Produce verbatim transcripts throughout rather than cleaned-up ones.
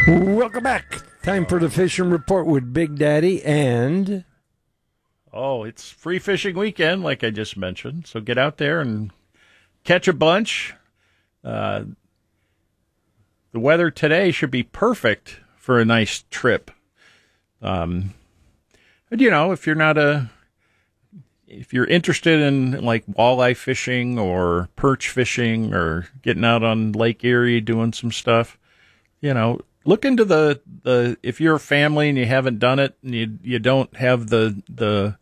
Welcome back. Time for the fishing report with Big Daddy and... Oh, it's free fishing weekend, like I just mentioned. So get out there and catch a bunch. Uh, the weather today should be perfect for a nice trip. Um, but, you know, if you're not a... If you're interested in, like, walleye fishing or perch fishing or getting out on Lake Erie doing some stuff, you know... Look into the, the if you're a family and you haven't done it and you you don't have the the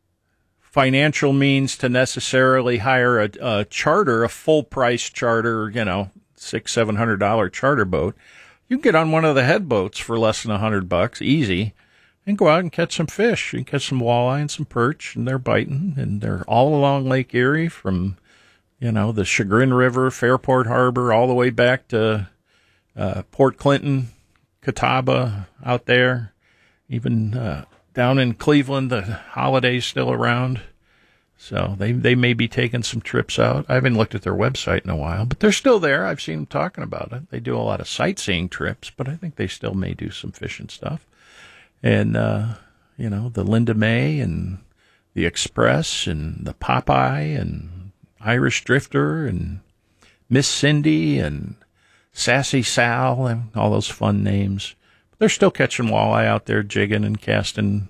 financial means to necessarily hire a, a charter, a full price charter, you know, six seven hundred dollar charter boat, you can get on one of the head boats for less than a hundred bucks, easy, and go out and catch some fish. You can catch some walleye and some perch, and they're biting, and they're all along Lake Erie from, you know, the Chagrin River, Fairport Harbor, all the way back to Uh, Port Clinton, Catawba out there, even uh, down in Cleveland, the holiday's still around. So they they may be taking some trips out. I haven't looked at their website in a while, but they're still there. I've seen them talking about it. They do a lot of sightseeing trips, but I think they still may do some fishing stuff. And, uh, you know, the Linda May and the Express and the Popeye and Irish Drifter and Miss Cindy and Sassy Sal and all those fun names. They're still catching walleye out there, jigging and casting.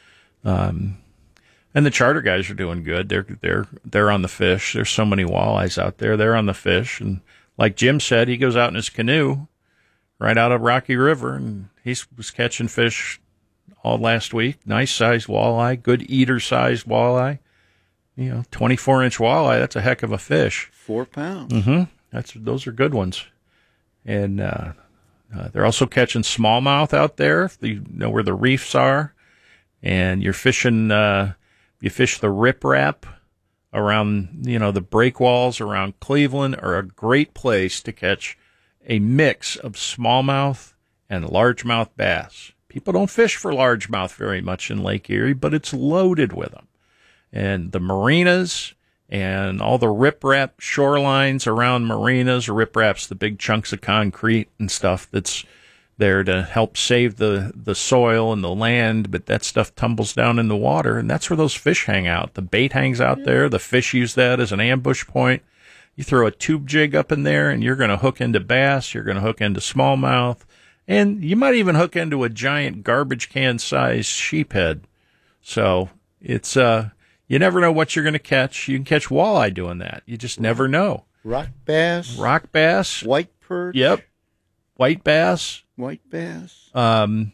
Um, and the charter guys are doing good. They're they're they're on the fish. There's so many walleyes out there. They're on the fish. And like Jim said, he goes out in his canoe right out of Rocky River, and he was catching fish all last week. Nice sized walleye, good eater sized walleye. You know, twenty-four inch walleye. That's a heck of a fish. Four pounds. Mm-hmm. That's those are good ones. And uh, uh, they're also catching smallmouth out there, if you know where the reefs are. And you're fishing, uh, you fish the riprap around, you know, the breakwalls around Cleveland are a great place to catch a mix of smallmouth and largemouth bass. People don't fish for largemouth very much in Lake Erie, but it's loaded with them. And the marinas... And all the riprap shorelines around marinas, riprap's the big chunks of concrete and stuff that's there to help save the, the soil and the land, but that stuff tumbles down in the water, and that's where those fish hang out. The bait hangs out there. The fish use that as an ambush point. You throw a tube jig up in there, and you're going to hook into bass. You're going to hook into smallmouth, and you might even hook into a giant garbage can-sized sheephead. So it's... uh. You never know what you're going to catch. You can catch walleye doing that. You just never know. Rock bass. Rock bass. White perch. Yep. White bass. White bass. Um,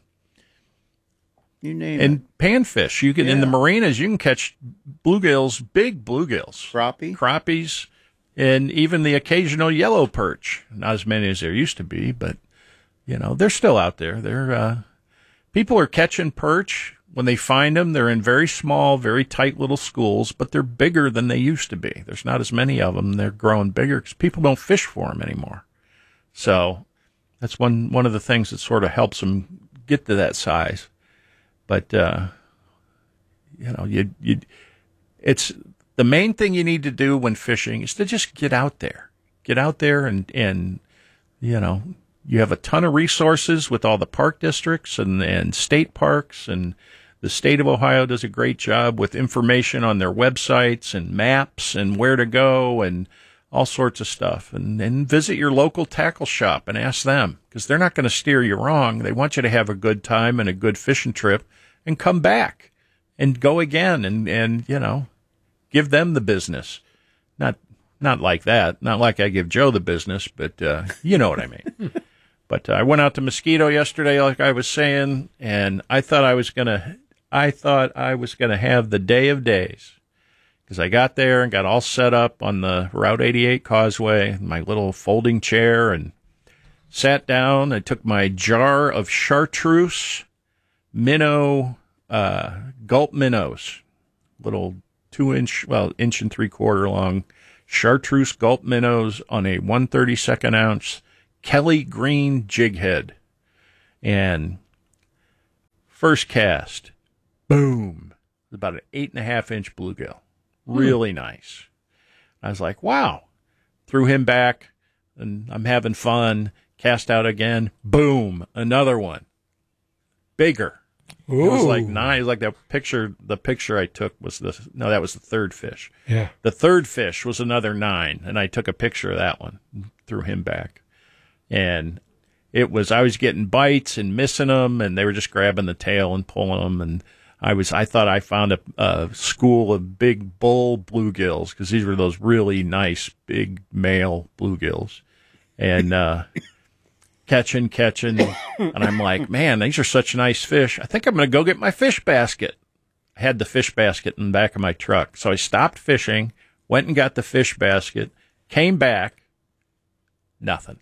you name and it. And panfish. You can yeah. in the marinas. You can catch bluegills, big bluegills, crappie, crappies, and even the occasional yellow perch. Not as many as there used to be, but you know they're still out there. They're uh, people are catching perch. When they find them, they're in very small, very tight little schools, but they're bigger than they used to be. There's not as many of them. They're growing bigger because people don't fish for them anymore. So that's one, one of the things that sort of helps them get to that size. But, uh, you know, you, you, it's the main thing you need to do when fishing is to just get out there. Get out there and, and you know, you have a ton of resources with all the park districts and, and state parks, and the state of Ohio does a great job with information on their websites and maps and where to go and all sorts of stuff. And, and visit your local tackle shop and ask them, because they're not going to steer you wrong. They want you to have a good time and a good fishing trip and come back and go again and, and you know, give them the business. Not not like that. Not like I give Joe the business, but uh, you know what I mean. But uh, I went out to Mosquito yesterday, like I was saying, and I thought I was going to I thought I was going to have the day of days, because I got there and got all set up on the Route eighty-eight causeway, my little folding chair, and sat down. I took my jar of chartreuse minnow, uh, gulp minnows, little two inch, well, inch and three quarter long chartreuse gulp minnows on a one thirty-second ounce Kelly Green jig head. And first cast, boom, about an eight and a half inch bluegill. Really hmm. nice. I was like, wow. Threw him back, and I'm having fun. Cast out again. Boom. Another one. Bigger. Ooh. It was like nine. It was like that picture. The picture I took was the, no, that was the third fish. Yeah. The third fish was another nine, and I took a picture of that one, threw him back. And it was, I was getting bites and missing them, and they were just grabbing the tail and pulling them. And I was, I thought I found a, a school of big bull bluegills, because these were those really nice big male bluegills. And, uh, catching, catching. And I'm like, man, these are such nice fish. I think I'm going to go get my fish basket. I had the fish basket in the back of my truck. So I stopped fishing, went and got the fish basket, came back, nothing.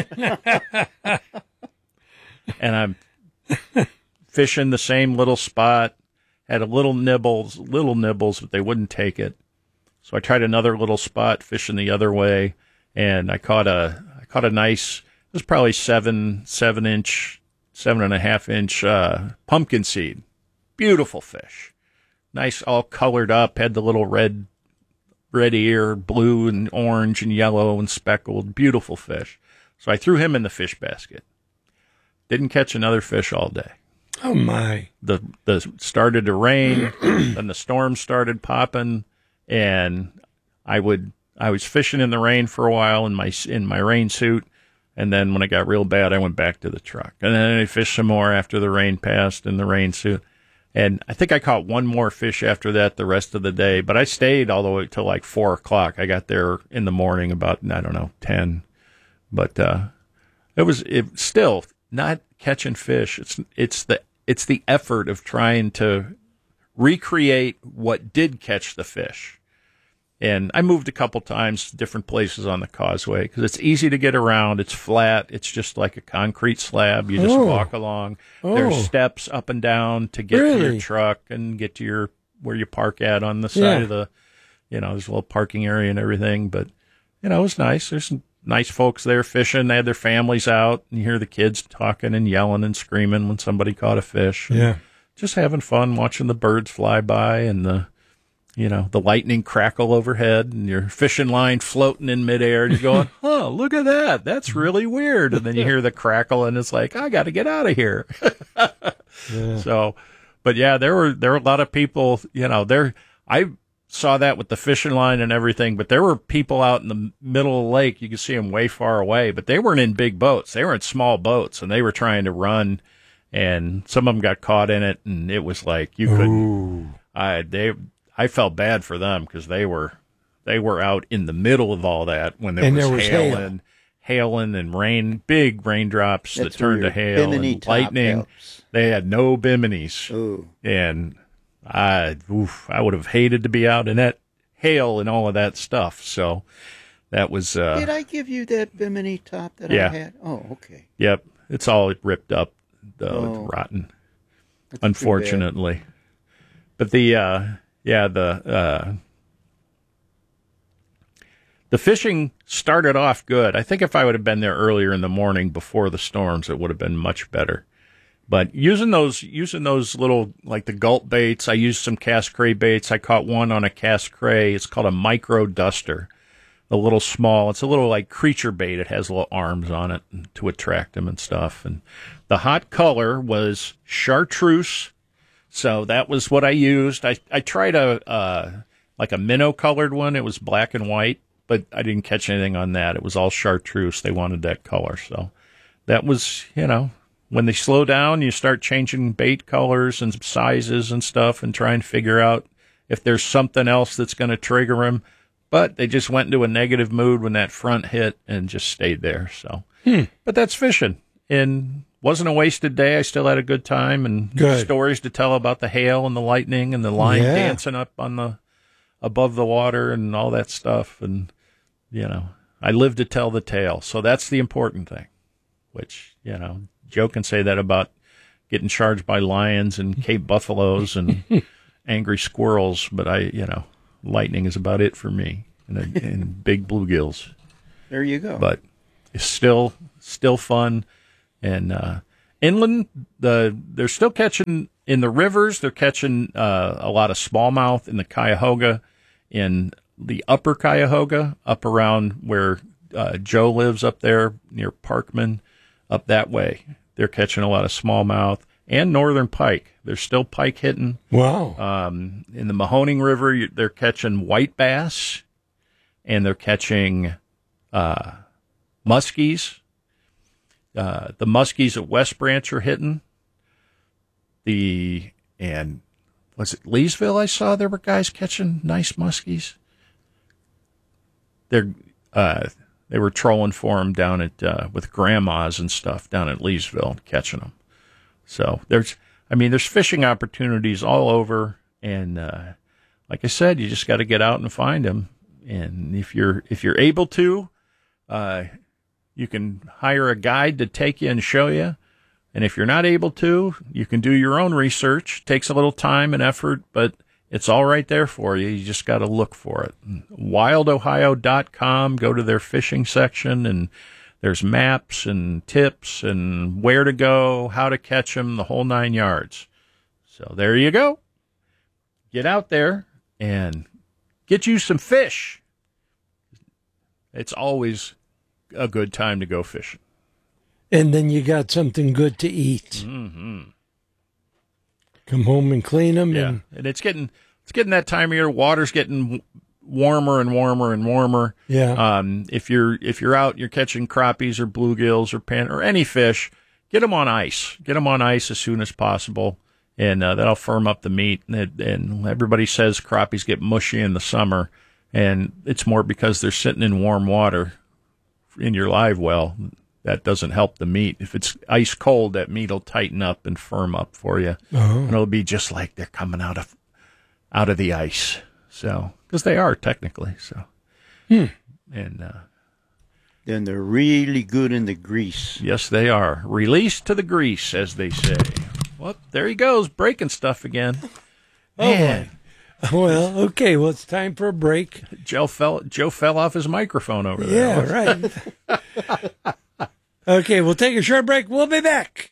And I'm fishing the same little spot, had a little nibbles, little nibbles, but they wouldn't take it. So I tried another little spot, fishing the other way, and I caught a, I caught a nice, it was probably seven, seven inch, seven and a half inch uh, pumpkin seed. Beautiful fish. Nice, all colored up, had the little red, red ear, blue and orange and yellow and speckled. Beautiful fish. So I threw him in the fish basket. Didn't catch another fish all day. Oh, my. The, the started to rain, then the storm started popping, and I would, I was fishing in the rain for a while in my, in my rain suit. And then when it got real bad, I went back to the truck. And then I fished some more after the rain passed in the rain suit. And I think I caught one more fish after that the rest of the day. But I stayed all the way till like four o'clock. I got there in the morning about, I don't know, ten. But uh, it was it, still not catching fish. It's it's the it's the effort of trying to recreate what did catch the fish. And I moved a couple times to different places on the causeway because it's easy to get around. It's flat. It's just like a concrete slab. You just Oh. walk along. Oh. There's steps up and down to get to Really? your truck and get to your where you park at on the side Yeah. of the, you know, there's a little parking area and everything. But, you know, it was nice. There's some nice folks there fishing. They had their families out. And you hear the kids talking and yelling and screaming when somebody caught a fish. And Yeah. just having fun watching the birds fly by and the, you know, the lightning crackle overhead and your fishing line floating in midair and you're going, oh, look at that. That's really weird. And then you hear the crackle and it's like, I got to get out of here. Yeah. So, but yeah, there were, there were a lot of people, you know, there, I saw that with the fishing line and everything, but there were people out in the middle of the lake. You could see them way far away, but they weren't in big boats. They were in small boats and they were trying to run and some of them got caught in it. And it was like, you couldn't, Ooh. I, they, I felt bad for them because they were they were out in the middle of all that when there And was, there was hail. hailing, hailing and rain, big raindrops That's that turned where to your hail Bimini and top lightning. helps. They had no biminis, Ooh. and I oof, I would have hated to be out in that hail and all of that stuff. So that was uh, Did I give you that Bimini top that Yeah. I had? Oh, okay. yep, it's all ripped up, uh, Oh. rotten, That's too unfortunately. But the uh, yeah the. Uh, The fishing started off good. I think if I would have been there earlier in the morning before the storms, it would have been much better. But using those, using those little, like the gulp baits, I used some cast cray baits. I caught one on a cast cray. It's called a micro duster, a little small. It's a little like creature bait. It has little arms on it to attract them and stuff. And the hot color was chartreuse. So that was what I used. I, I tried a, uh, like a minnow colored one. It was black and white. But I didn't catch anything on that. It was all chartreuse. They wanted that color. So that was, you know, when they slow down, you start changing bait colors and sizes and stuff and try and figure out if there's something else that's going to trigger them. But they just went into a negative mood when that front hit and just stayed there. So, Hmm. But that's fishing. And wasn't a wasted day. I still had a good time and Good. stories to tell about the hail and the lightning and the line Yeah. dancing up on the above the water and all that stuff. And you know, I live to tell the tale. So that's the important thing, which, you know, Joe can say that about getting charged by lions and Cape buffaloes and angry squirrels. But I, you know, lightning is about it for me and, and big bluegills. There you go. But it's still, still fun. And, uh, inland, the, they're still catching in the rivers. They're catching, uh, a lot of smallmouth in the Cuyahoga, in the upper Cuyahoga, up around where uh, Joe lives up there near Parkman. up that way. They're catching a lot of smallmouth and northern pike. There's still pike hitting. Wow. Um, in the Mahoning River, you- they're catching white bass, and they're catching uh, muskies. Uh, the muskies at West Branch are hitting. The and was it Leesville? I saw there were guys catching nice muskies. They're uh, they were trolling for them down at uh, with grandmas and stuff down at Leesville, catching them. So there's, I mean, there's fishing opportunities all over, and uh, like I said, you just got to get out and find them. And if you're if you're able to, uh, you can hire a guide to take you and show you. And if you're not able to, you can do your own research. It takes a little time and effort, but it's all right there for you. You just got to look for it. wild ohio dot com, go to their fishing section, and there's maps and tips and where to go, how to catch them, the whole nine yards. So there you go. Get out there and get you some fish. It's always a good time to go fishing. And then you got something good to eat. Mm-hmm. Come home and clean them. Yeah, And, and it's getting it's getting that time of year. Water's getting warmer and warmer and warmer. yeah. Um, if you're if you're out, you're catching crappies or bluegills or pan or any fish, get them on ice. Get them on ice as soon as possible, and uh, that'll firm up the meat. And, it, and everybody says crappies get mushy in the summer, and it's more because they're sitting in warm water in your live well. That doesn't help the meat. If it's ice cold, that meat will tighten up and firm up for you, Oh. and it'll be just like they're coming out of out of the ice. So, because they are technically so, Hmm. and uh, Then they're really good in the grease. yes, they are released to the grease, as they say. Well, there he goes, breaking stuff again. Oh, Man, Well, okay. Well, it's time for a break. Joe fell. Joe fell off his microphone over there. Yeah, right. Okay, we'll take a short break. We'll be back.